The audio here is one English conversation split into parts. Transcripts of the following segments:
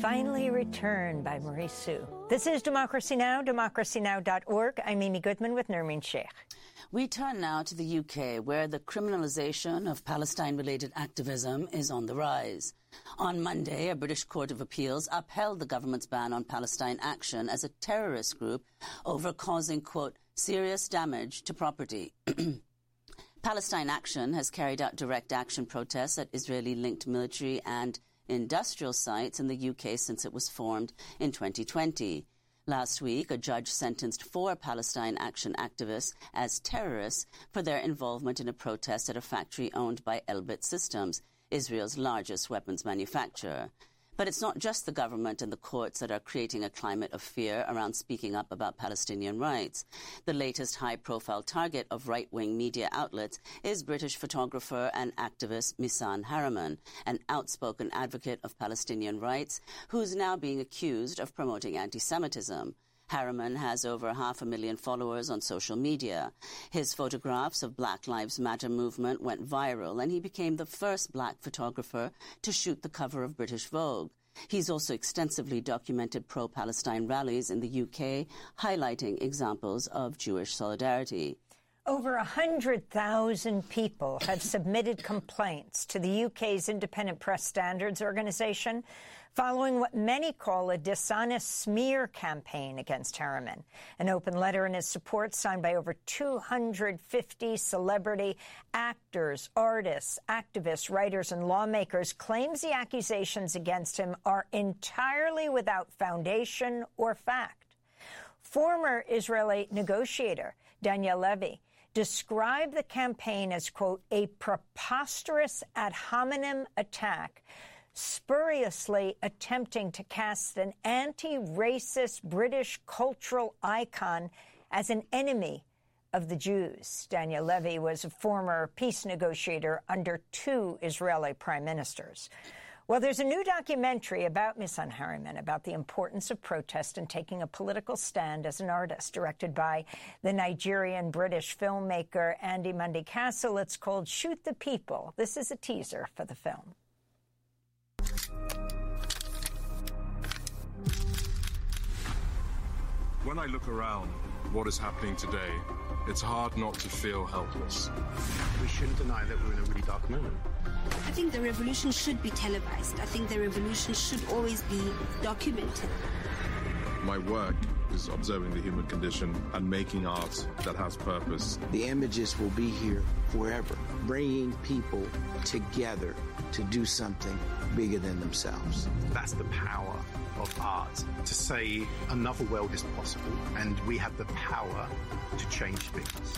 Finally Returned by Marie Su. This is Democracy Now!, democracynow.org. I'm Amy Goodman with Nermeen Sheikh. We turn now to the UK, where the criminalisation of Palestine-related activism is on the rise. On Monday, a British Court of Appeals upheld the government's ban on Palestine Action as a terrorist group over causing, quote, serious damage to property. Palestine Action has carried out direct action protests at Israeli-linked military and industrial sites in the UK since it was formed in 2020. Last week, a judge sentenced 4 Palestine Action activists as terrorists for their involvement in a protest at a factory owned by Elbit Systems, Israel's largest weapons manufacturer. But it's not just the government and the courts that are creating a climate of fear around speaking up about Palestinian rights. The latest high-profile target of right-wing media outlets is British photographer and activist Missan Harriman, an outspoken advocate of Palestinian rights who's now being accused of promoting anti-Semitism. Harriman has over 500,000 followers on social media. His photographs of Black Lives Matter movement went viral, and he became the first black photographer to shoot the cover of British Vogue. He's also extensively documented pro-Palestine rallies in the UK, highlighting examples of Jewish solidarity. Over 100,000 people have submitted complaints to the UK's Independent Press Standards Organisation following what many call a dishonest smear campaign against Harriman. An open letter in his support signed by over 250 celebrity actors, artists, activists, writers and lawmakers claims the accusations against him are entirely without foundation or fact. Former Israeli negotiator Daniel Levy described the campaign as, quote, a preposterous ad hominem attack, spuriously attempting to cast an anti-racist British cultural icon as an enemy of the Jews. Daniel Levy was a former peace negotiator under 2 Israeli prime ministers. Well, there's a new documentary about Missan Harriman, about the importance of protest and taking a political stand as an artist, directed by the Nigerian-British filmmaker Andy Mundy Castle. It's called Shoot the People. This is a teaser for the film. When I look around what is happening today, it's hard not to feel helpless. We shouldn't deny that we're in a really dark moment. I think the revolution should be televised. I think the revolution should always be documented. My work is observing the human condition and making art that has purpose. The images will be here forever, bringing people together to do something bigger than themselves. That's the power of art, to say another world is possible, and we have the power to change things.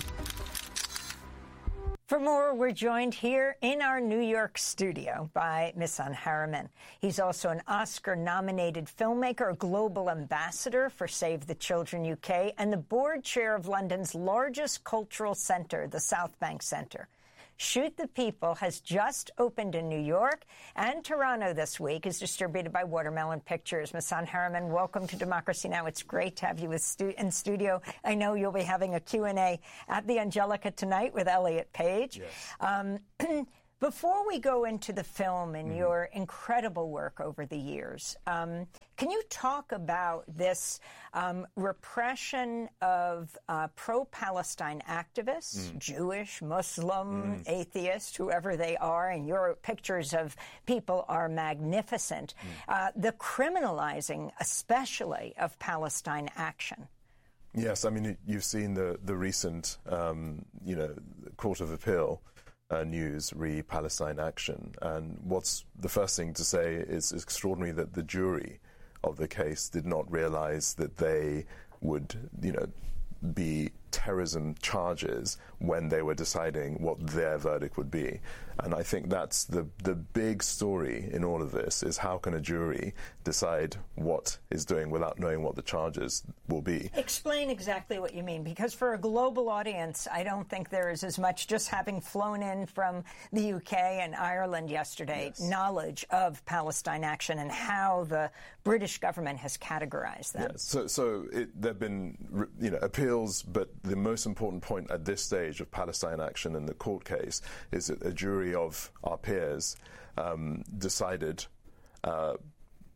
For more, we're joined here in our New York studio by Missan Harriman. He's also an Oscar-nominated filmmaker, a global ambassador for Save the Children UK, and the board chair of London's largest cultural centre, the South Bank Centre. Shoot the People has just opened in New York, and Toronto this week is distributed by Watermelon Pictures. Missan Harriman, welcome to Democracy Now! It's great to have you in studio. I know you'll be having a Q&A at the Angelica tonight with Elliot Page. Yes. Before we go into the film and your incredible work over the years, can you talk about this repression of pro-Palestine activists, Jewish, Muslim, atheist, whoever they are, and your pictures of people are magnificent, the criminalizing especially of Palestine action? Yes, I mean, you've seen the recent, Court of Appeal news, Palestine Action. And what's the first thing to say is extraordinary that the jury of the case did not realize that they would, be terrorism charges when they were deciding what their verdict would be. And I think that's the big story in all of this, is how can a jury decide what is doing without knowing what the charges will be. Explain exactly what you mean, because for a global audience, I don't think there is as much, just having flown in from the UK and Ireland yesterday, knowledge of Palestine Action and how the British government has categorized them. Yes. So there have been, appeals, but the most important point at this stage of Palestine Action in the court case is that a jury of our peers decided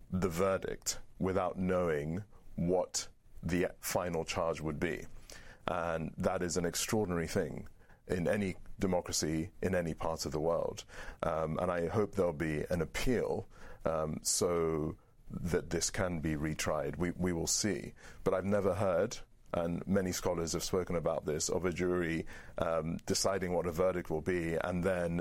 the verdict without knowing what the final charge would be. And that is an extraordinary thing in any democracy in any part of the world. And I hope there'll be an appeal so that this can be retried. We will see. But I've never heard, and many scholars have spoken about this, of a jury deciding what a verdict will be, and then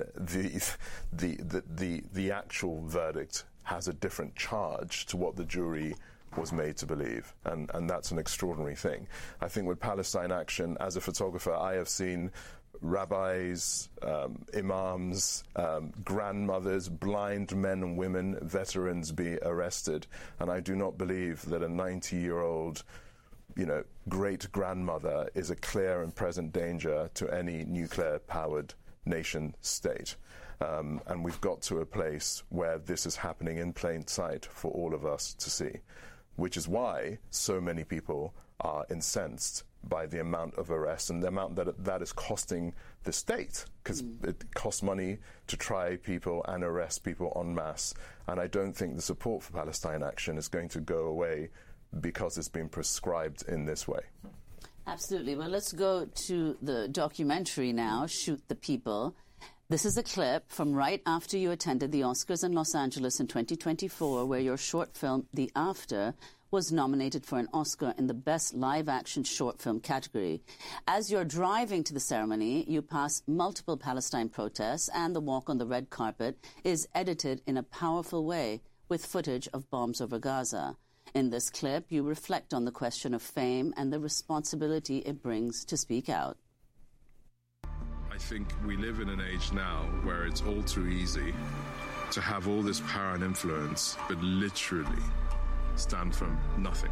the actual verdict has a different charge to what the jury was made to believe, and that's an extraordinary thing. I think with Palestine Action, as a photographer, I have seen rabbis, imams, grandmothers, blind men and women, veterans be arrested, and I do not believe that a 90-year-old great-grandmother is a clear and present danger to any nuclear-powered nation-state. And we've got to a place where this is happening in plain sight for all of us to see, which is why so many people are incensed by the amount of arrests and the amount that is costing the state, because it costs money to try people and arrest people en masse. And I don't think the support for Palestine Action is going to go away because it's been prescribed in this way. Absolutely. Well, let's go to the documentary now, Shoot the People. This is a clip from right after you attended the Oscars in Los Angeles in 2024, where your short film, The After, was nominated for an Oscar in the Best Live-Action Short Film category. As you're driving to the ceremony, you pass multiple Palestine protests, and the walk on the red carpet is edited in a powerful way with footage of bombs over Gaza. In this clip, you reflect on the question of fame and the responsibility it brings to speak out. I think we live in an age now where it's all too easy to have all this power and influence, but literally stand for nothing.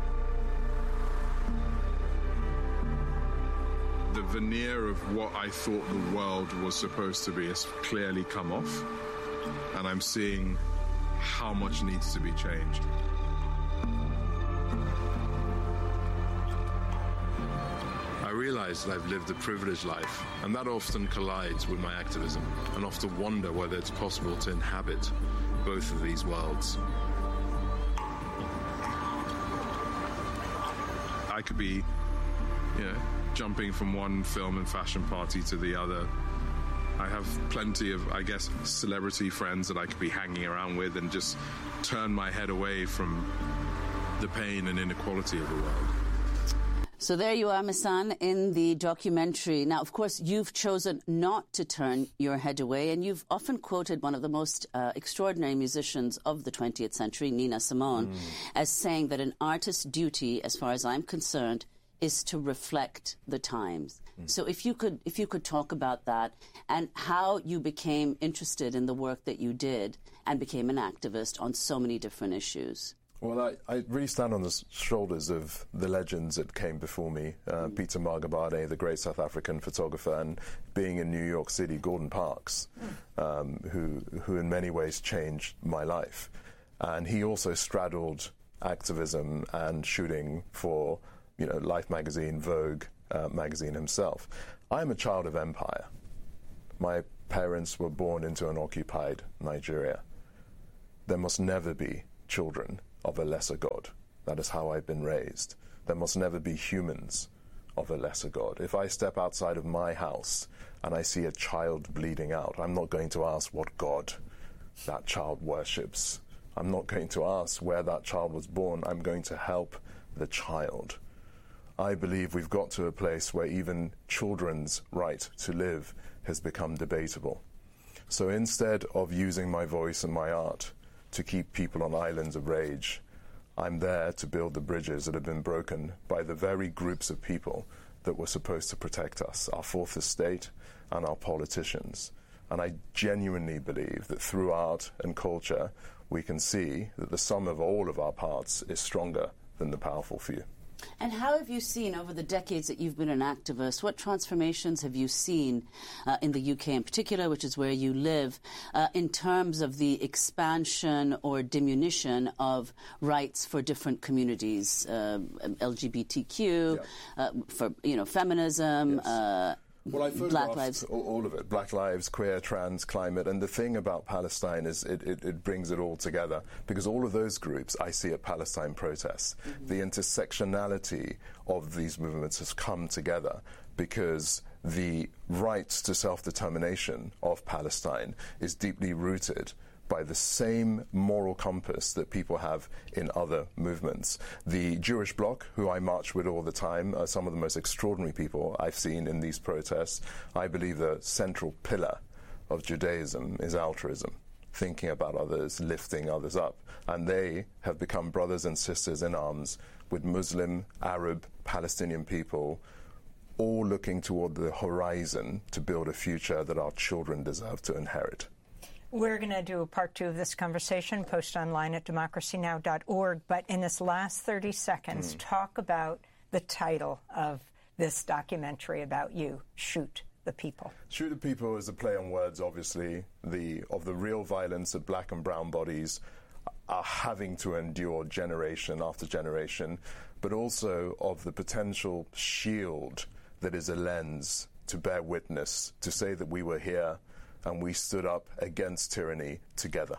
The veneer of what I thought the world was supposed to be has clearly come off, and I'm seeing how much needs to be changed. I realize that I've lived a privileged life, and that often collides with my activism, and often wonder whether it's possible to inhabit both of these worlds. I could be, jumping from one film and fashion party to the other. I have plenty of, celebrity friends that I could be hanging around with and just turn my head away from the pain and inequality of the world. So there you are, Missan, in the documentary. Now, of course, you've chosen not to turn your head away, and you've often quoted one of the most extraordinary musicians of the 20th century, Nina Simone, as saying that an artist's duty, as far as I'm concerned, is to reflect the times. So if you could talk about that and how you became interested in the work that you did and became an activist on so many different issues. Well, I really stand on the shoulders of the legends that came before me. Peter Margabade, the great South African photographer, and being in New York City, Gordon Parks, who in many ways changed my life. And he also straddled activism and shooting for, Life magazine, Vogue magazine himself. I'm a child of empire. My parents were born into an occupied Nigeria. There must never be children of a lesser God. That is how I've been raised. There must never be humans of a lesser God. If I step outside of my house and I see a child bleeding out, I'm not going to ask what God that child worships. I'm not going to ask where that child was born. I'm going to help the child. I believe we've got to a place where even children's right to live has become debatable. So instead of using my voice and my art to keep people on islands of rage, I'm there to build the bridges that have been broken by the very groups of people that were supposed to protect us, our fourth estate and our politicians. And I genuinely believe that through art and culture, we can see that the sum of all of our parts is stronger than the powerful few. And how have you seen, over the decades that you've been an activist, what transformations have you seen in the UK in particular, which is where you live, in terms of the expansion or diminution of rights for different communities, LGBTQ, for feminism? Yes. Well, I Black photographed lives. all of it. Black lives, queer, trans, climate. And the thing about Palestine is it brings it all together, because all of those groups I see at Palestine protests. Mm-hmm. The intersectionality of these movements has come together because the right to self-determination of Palestine is deeply rooted by the same moral compass that people have in other movements. The Jewish Bloc, who I march with all the time, are some of the most extraordinary people I've seen in these protests. I believe the central pillar of Judaism is altruism, thinking about others, lifting others up. And they have become brothers and sisters in arms with Muslim, Arab, Palestinian people, all looking toward the horizon to build a future that our children deserve to inherit. We're going to do a part 2 of this conversation, post online at democracynow.org. But in this last 30 seconds, talk about the title of this documentary about you, Shoot the People. Shoot the People is a play on words, obviously, of the real violence that black and brown bodies are having to endure generation after generation, but also of the potential shield that is a lens to bear witness, to say that we were here and we stood up against tyranny together.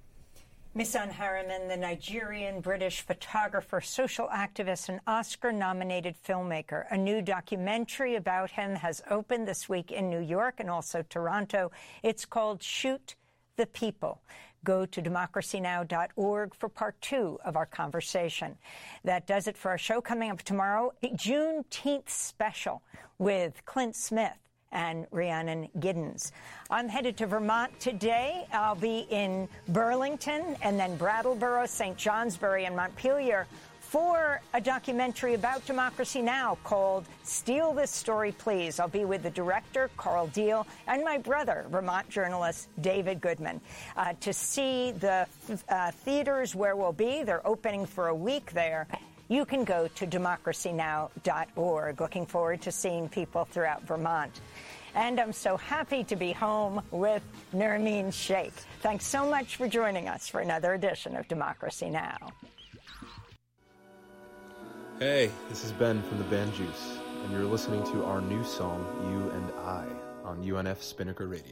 Misan Harriman, the Nigerian-British photographer, social activist, and Oscar-nominated filmmaker. A new documentary about him has opened this week in New York and also Toronto. It's called Shoot the People. Go to democracynow.org for part 2 of our conversation. That does it for our show. Coming up tomorrow, a Juneteenth special with Clint Smith and Rhiannon Giddens. I'm headed to Vermont today. I'll be in Burlington and then Brattleboro, St. Johnsbury, and Montpelier for a documentary about Democracy Now! Called Steal This Story, Please. I'll be with the director, Carl Deal, and my brother, Vermont journalist David Goodman, to see the theaters where we'll be. They're opening for a week there. You can go to democracynow.org. Looking forward to seeing people throughout Vermont. And I'm so happy to be home with Nermeen Sheikh. Thanks so much for joining us for another edition of Democracy Now! Hey, this is Ben from the band Juice, and you're listening to our new song, You and I, on UNF Spinnaker Radio.